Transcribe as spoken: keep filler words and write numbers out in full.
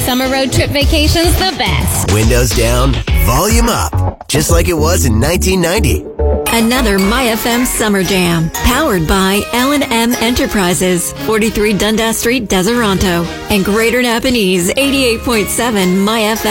summer road trip vacations the best. Windows down, volume up, just like it was in nineteen ninety. Another My F M Summer Jam, powered by L and M Enterprises, forty-three Dundas Street, Deseronto, and Greater Napanese, eighty-eight point seven My F M.